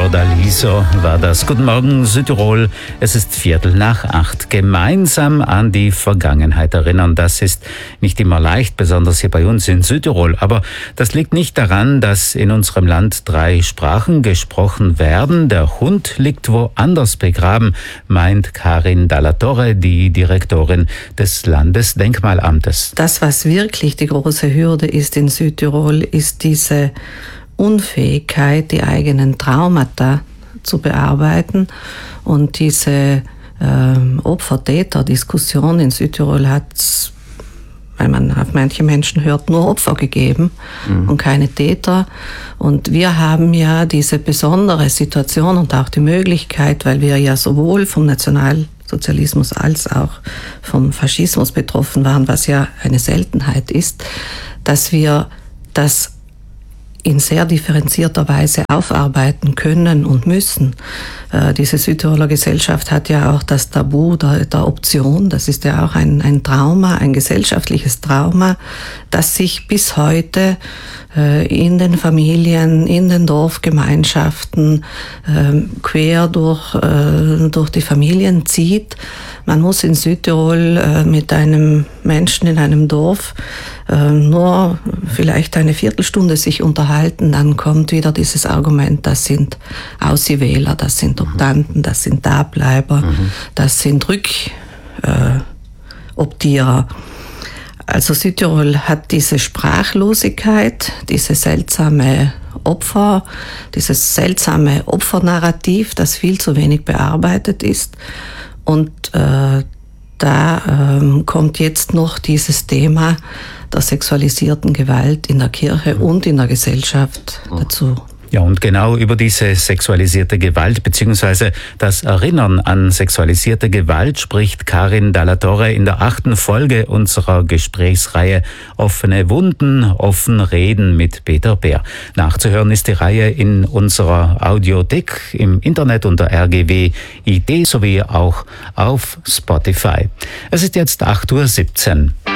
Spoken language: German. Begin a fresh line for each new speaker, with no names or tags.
Fiordaliso war das. Guten Morgen Südtirol, es ist 7:45. Gemeinsam an die Vergangenheit erinnern, das ist nicht immer leicht, besonders hier bei uns in Südtirol. Aber das liegt nicht daran, dass in unserem Land 3 Sprachen gesprochen werden. Der Hund liegt woanders begraben, meint Karin Dalla Torre, die Direktorin des Landesdenkmalamtes.
Das, was wirklich die große Hürde ist in Südtirol, ist diese Unfähigkeit, die eigenen Traumata zu bearbeiten. Und diese Opfer-Täter-Diskussion in Südtirol hat, weil man auf manche Menschen hört, nur Opfer gegeben und keine Täter. Und wir haben ja diese besondere Situation und auch die Möglichkeit, weil wir ja sowohl vom Nationalsozialismus als auch vom Faschismus betroffen waren, was ja eine Seltenheit ist, dass wir das in sehr differenzierter Weise aufarbeiten können und müssen. Diese Südtiroler Gesellschaft hat ja auch das Tabu der Option. Das ist ja auch ein Trauma, ein gesellschaftliches Trauma, das sich bis heute in den Familien, in den Dorfgemeinschaften quer durch die Familien zieht. Man muss in Südtirol mit einem Menschen in einem Dorf nur vielleicht eine Viertelstunde sich unterhalten, dann kommt wieder dieses Argument, das sind Aussiewähler, das sind Optanten, das sind Dableiber, das sind Rückoptierer. Also Südtirol hat diese Sprachlosigkeit, dieses seltsame Opfernarrativ, das viel zu wenig bearbeitet ist. Und da kommt jetzt noch dieses Thema der sexualisierten Gewalt in der Kirche und in der Gesellschaft dazu.
Ja, und genau über diese sexualisierte Gewalt bzw. das Erinnern an sexualisierte Gewalt spricht Karin Dalla Torre in der 8. Folge unserer Gesprächsreihe Offene Wunden, offen reden mit Peter Beer. Nachzuhören ist die Reihe in unserer Audiothek im Internet unter RGW.ID sowie auch auf Spotify. Es ist jetzt 8:17 Uhr.